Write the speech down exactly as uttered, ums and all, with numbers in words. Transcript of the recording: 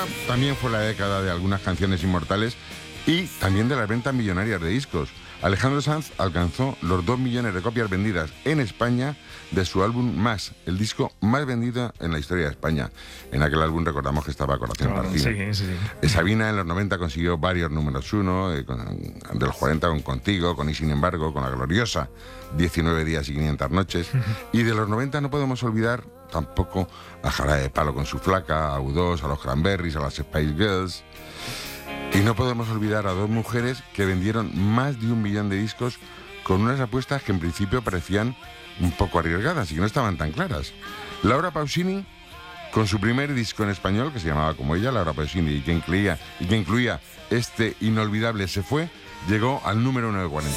noventa también fue la década de algunas canciones inmortales y también de las ventas millonarias de discos. Alejandro Sanz alcanzó los dos millones de copias vendidas en España de su álbum Más, el disco más vendido en la historia de España. En aquel álbum recordamos que estaba Corazón Claro, Partido. sí, sí, sí. Sabina en los noventa consiguió varios números uno, eh, con, de los cuarenta con Contigo, con Y Sin Embargo, con la gloriosa diecinueve días y quinientas noches. Y de los noventa no podemos olvidar tampoco a Jarabe de Palo con su Flaca, a U dos, a los Cranberries, a las Spice Girls. Y no podemos olvidar a dos mujeres que vendieron más de un millón de discos con unas apuestas que en principio parecían un poco arriesgadas y que no estaban tan claras. Laura Pausini, con su primer disco en español, que se llamaba como ella, Laura Pausini, y que incluía, y que incluía este inolvidable Se Fue, llegó al número uno de cuarenta.